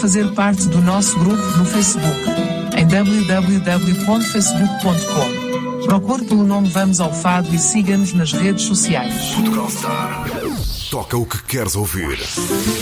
fazer parte do nosso grupo no Facebook, em www.facebook.com. Procure pelo nome Vamos ao Fado e siga-nos nas redes sociais. Portugal Star. Toca o que queres ouvir.